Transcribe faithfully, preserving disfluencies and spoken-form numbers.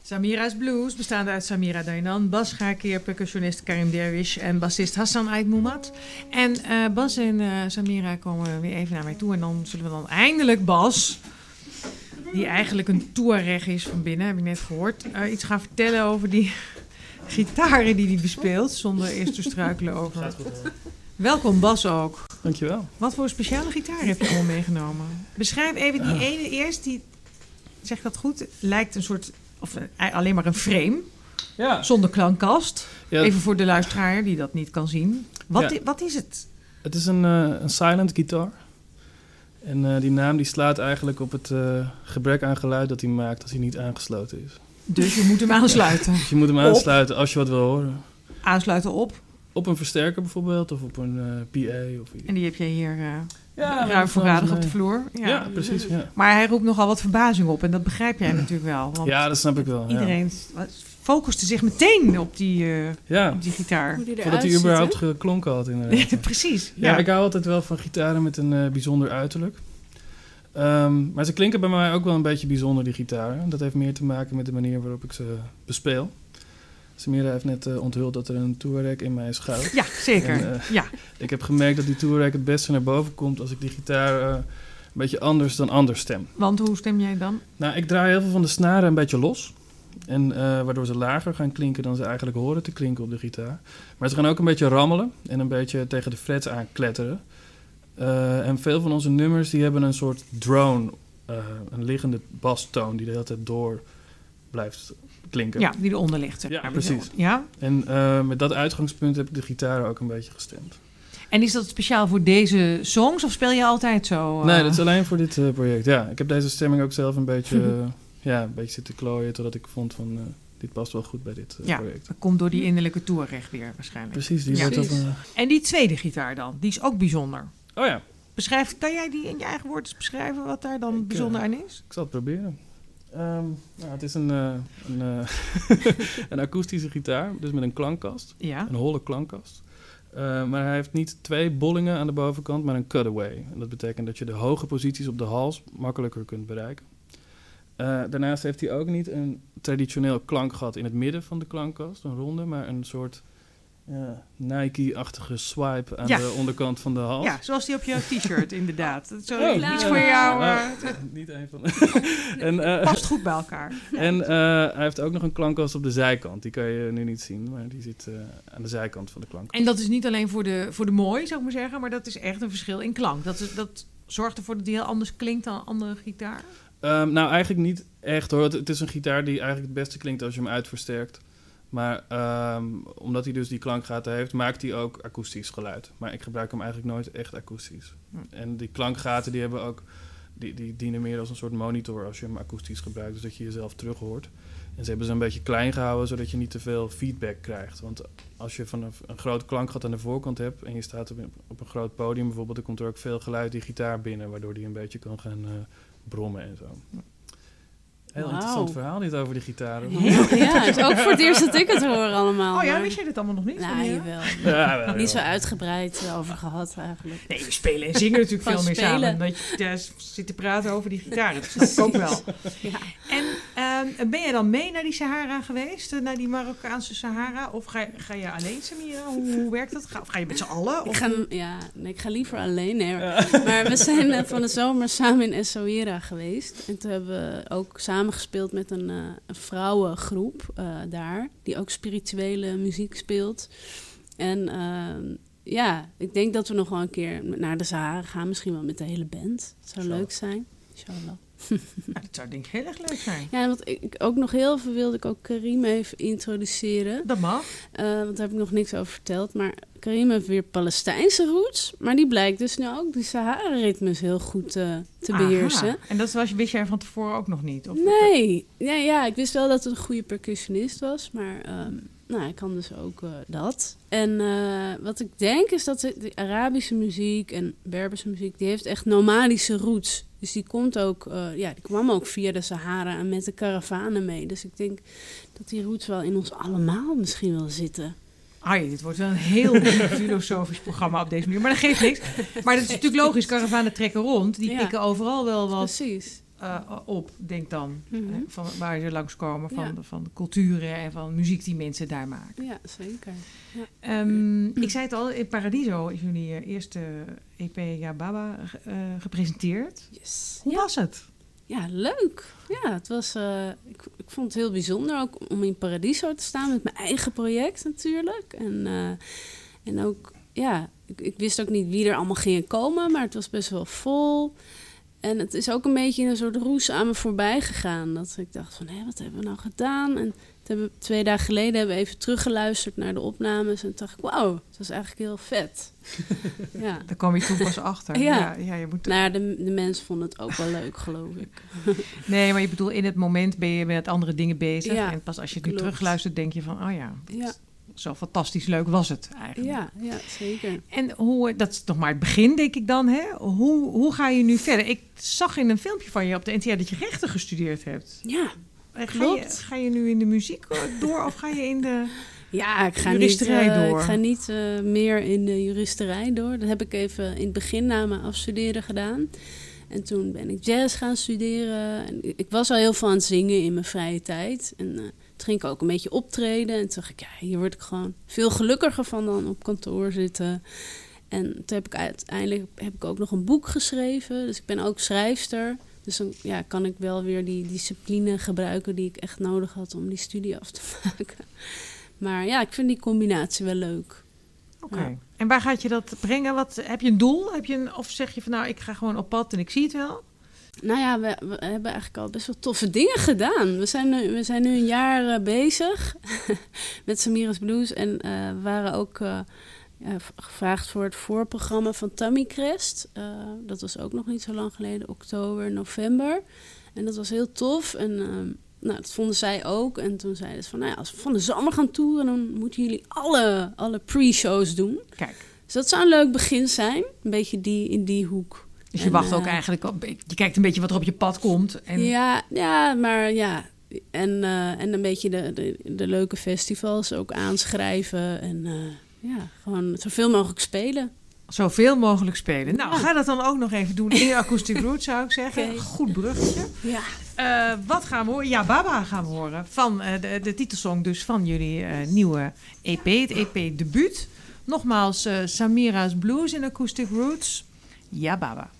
Samira's Blues, bestaande uit Samira Dainan, Bas Gakeer, percussionist Karim Derwish en bassist Hassan Ait Moumad. En uh, Bas en uh, Samira komen weer even naar mij toe en dan zullen we dan eindelijk Bas, die eigenlijk een Touareg is van binnen, heb ik net gehoord, uh, iets gaan vertellen over die gitaren die hij bespeelt, zonder eerst te struikelen over. Welkom Bas ook. Dankjewel. Wat voor speciale gitaar heb je allemaal meegenomen? Beschrijf even die ene eerst, die, zeg ik dat goed, lijkt een soort, of uh, alleen maar een frame, ja. Zonder klankkast. Ja. Even voor de luisteraar die dat niet kan zien. Wat, ja. i- wat is het? Het is een, uh, een silent guitar. En uh, die naam die slaat eigenlijk op het uh, gebrek aan geluid dat hij maakt als hij niet aangesloten is. Dus je moet hem aansluiten? Dus je moet hem aansluiten op. Als je wat wil horen. Aansluiten op? Op een versterker bijvoorbeeld, of op een uh, P A. Of en die heb jij hier uh, ja, ruim voorradig op de vloer? Ja, ja precies. Ja. Maar hij roept nogal wat verbazing op en dat begrijp jij natuurlijk wel. Want ja, dat snap ik wel. Iedereen ja. focuste zich meteen op die, uh, ja. op die gitaar. Voordat hij überhaupt geklonken had inderdaad. Ja, precies. Ja. Ja, ik hou altijd wel van gitaren met een uh, bijzonder uiterlijk. Um, maar ze klinken bij mij ook wel een beetje bijzonder, die gitaren. Dat heeft meer te maken met de manier waarop ik ze bespeel. Samira heeft net uh, onthuld dat er een Touareg in mij schuilt. Ja, zeker. En, uh, ja. Ik heb gemerkt dat die Touareg het beste naar boven komt als ik die gitaar uh, een beetje anders dan anders stem. Want hoe stem jij dan? Nou, ik draai heel veel van de snaren een beetje los. En uh, waardoor ze lager gaan klinken dan ze eigenlijk horen te klinken op de gitaar. Maar ze gaan ook een beetje rammelen en een beetje tegen de frets aankletteren. Uh, en veel van onze nummers die hebben een soort drone, uh, een liggende bastoon die de hele tijd door blijft klinken. Ja, die eronder ligt. Ja, ja precies. Ja? En uh, met dat uitgangspunt heb ik de gitaar ook een beetje gestemd. En is dat speciaal voor deze songs of speel je altijd zo? Uh... Nee, dat is alleen voor dit uh, project. Ja, ik heb deze stemming ook zelf een beetje, uh, ja, een beetje zitten klooien totdat ik vond van uh, dit past wel goed bij dit uh, ja, project. Dat komt door die innerlijke Touareg weer waarschijnlijk. Precies, die ja. wordt op een... En die tweede gitaar dan, die is ook bijzonder. Oh ja. Beschrijf, kan jij die in je eigen woorden beschrijven wat daar dan ik, bijzonder uh, aan is? Ik zal het proberen. Um, nou, het is een, uh, een, uh, een akoestische gitaar, dus met een klankkast. Ja. Een holle klankkast. Uh, maar hij heeft niet twee bollingen aan de bovenkant, maar een cutaway. En dat betekent dat je de hoge posities op de hals makkelijker kunt bereiken. Uh, daarnaast heeft hij ook niet een traditioneel klankgat in het midden van de klankkast, een ronde, maar een soort ja, Nike-achtige swipe aan ja. de onderkant van de hals. Ja, zoals die op jouw t-shirt inderdaad. Zo oh, iets voor jou. Uh, uh, niet een van de... en, uh, past goed bij elkaar. En uh, hij heeft ook nog een klankkast op de zijkant. Die kan je nu niet zien, maar die zit uh, aan de zijkant van de klankkast. En dat is niet alleen voor de, voor de mooi, zou ik maar zeggen, maar dat is echt een verschil in klank. Dat, is, dat zorgt ervoor dat die heel anders klinkt dan een andere gitaar? Um, nou, eigenlijk niet echt hoor. Het, het is een gitaar die eigenlijk het beste klinkt als je hem uitversterkt. Maar um, omdat hij dus die klankgaten heeft, maakt hij ook akoestisch geluid. Maar ik gebruik hem eigenlijk nooit echt akoestisch. Hm. En die klankgaten die hebben ook, die, die dienen meer als een soort monitor als je hem akoestisch gebruikt. Dus dat je jezelf terug hoort. En ze hebben ze een beetje klein gehouden, zodat je niet te veel feedback krijgt. Want als je van een, een groot klankgat aan de voorkant hebt en je staat op, op een groot podium bijvoorbeeld, dan komt er ook veel geluid die gitaar binnen, waardoor die een beetje kan gaan uh, brommen en zo. Heel wow. Interessant verhaal dit over die gitaren. Heel, ja, het is ook voor het eerst dat ik het hoor allemaal. Oh ja, wist je dit allemaal nog niet? Nou, ja, jawel. Ja, wel, niet zo uitgebreid over gehad eigenlijk. Nee, we spelen en zingen natuurlijk veel meer samen. Dat je ja, zit te praten over die gitaren. Dat snap ik ook wel. Ja. En uh, ben je dan mee naar die Sahara geweest? Uh, naar die Marokkaanse Sahara? Of ga, ga je alleen, Samira? Hoe, hoe werkt dat? Ga, of ga je met z'n allen? Ik ga, ja, nee, ik ga liever alleen. Nee, maar, maar we zijn uh, van de zomer samen in Essaouira geweest. En toen hebben we ook samen gespeeld met een, uh, een vrouwengroep uh, daar, die ook spirituele muziek speelt. En uh, ja, ik denk dat we nog wel een keer naar de Sahara gaan, misschien wel met de hele band. Het zou Zo. leuk zijn. Inshallah. Ja, dat zou denk ik heel erg leuk zijn. Ja, wat ik ook nog heel veel wilde ik ook Karim even introduceren. Dat mag. Uh, want daar heb ik nog niks over verteld. Maar Karim heeft weer Palestijnse roots. Maar die blijkt dus nu ook die Sahara-ritmes heel goed uh, te Aha. beheersen. En dat was, wist jij van tevoren ook nog niet? Of nee. Ja, ja, ik wist wel dat het een goede percussionist was. Maar um, nou, ik kan dus ook uh, dat. En uh, wat ik denk is dat de, de Arabische muziek en Berberse muziek, die heeft echt nomadische roots. Dus die komt ook, uh, ja, die kwam ook via de Sahara en met de karavanen mee. Dus ik denk dat die roots wel in ons allemaal misschien wel zitten. Ah ja, dit wordt wel een heel filosofisch programma op deze manier. Maar dat geeft niks. Maar dat is natuurlijk logisch. Karavanen trekken rond. Die ja. pikken overal wel wat Precies. uh, op, denk dan. Mm-hmm. Hè, van waar ze langskomen, van, Ja. de, van de culturen en van muziek die mensen daar maken. Ja, zeker. Ja. Um, ik zei het al, in Paradiso is jullie uh, eerste E P Ja Baba uh, gepresenteerd. Yes. Hoe ja. was het? Ja, leuk. Ja, het was, uh, ik, ik vond het heel bijzonder ook om in Paradiso te staan met mijn eigen project natuurlijk. En, uh, en ook, ja, ik, ik wist ook niet wie er allemaal gingen komen, maar het was best wel vol. En het is ook een beetje in een soort roes aan me voorbij gegaan. Dat ik dacht van, hé, wat hebben we nou gedaan? En hebben, twee dagen geleden hebben we even teruggeluisterd naar de opnames. En toen dacht ik, wauw, het was eigenlijk heel vet. Ja. Daar kwam je toen pas achter. Ja. Ja, ja, je moet... Nou, de, de mensen vonden het ook wel leuk, geloof ik. Nee, maar je bedoelt, in het moment ben je met andere dingen bezig. Ja, en pas als je het nu klopt. terugluistert, denk je van, oh ja, Ja. zo fantastisch leuk was het eigenlijk. Ja, ja, zeker. En hoe, dat is nog maar het begin, denk ik dan. Hè? Hoe, hoe ga je nu verder? Ik zag in een filmpje van je op de N T R dat je rechten gestudeerd hebt. Ja, Ga je, klopt. ga je nu in de muziek door of ga je in de... Ja, ik ga Juristerij niet, uh, door. Ik ga niet uh, meer in de juristerij door. Dat heb ik even in het begin na mijn afstuderen gedaan. En toen ben ik jazz gaan studeren. En ik was al heel veel aan het zingen in mijn vrije tijd. En uh, toen ging ik ook een beetje optreden. En toen dacht ik, ja, hier word ik gewoon veel gelukkiger van dan op kantoor zitten. En toen heb ik uiteindelijk heb ik ook nog een boek geschreven. Dus ik ben ook schrijfster. Dus dan ja, kan ik wel weer die discipline gebruiken die ik echt nodig had om die studie af te maken. Maar ja, ik vind die combinatie wel leuk. Oké. Okay. Ja. En waar gaat je dat brengen? Wat, heb je een doel? Heb je een, of zeg je van nou, ik ga gewoon op pad en ik zie het wel? Nou ja, we, we hebben eigenlijk al best wel toffe dingen gedaan. We zijn nu, we zijn nu een jaar uh, bezig met Samira's Blues. En uh, we waren ook uh, uh, gevraagd voor het voorprogramma van Tammy Crest. Uh, dat was ook nog niet zo lang geleden, oktober, november. En dat was heel tof. En uh, nou, dat vonden zij ook. En toen zeiden ze van, nou ja, als we van de zomer gaan toeren, dan moeten jullie alle, alle pre-shows doen. Kijk. Dus dat zou een leuk begin zijn. Een beetje die, in die hoek. Dus je en, wacht uh, ook eigenlijk op, je kijkt een beetje wat er op je pad komt. En... Ja, ja, maar ja. En, uh, en een beetje de, de, de leuke festivals ook aanschrijven. En uh, ja, gewoon zoveel mogelijk spelen. Zoveel mogelijk spelen. Nou, Ja. ga dat dan ook nog even doen in Acoustic Roots, zou ik zeggen. Okay. Goed bruggetje. Ja. Uh, wat gaan we horen? Ja, Baba gaan we horen. Van uh, de, de titelsong dus van jullie uh, nieuwe E P. Het E P-debuut. Nogmaals, uh, Samira's Blues in Acoustic Roots. Ja, Baba.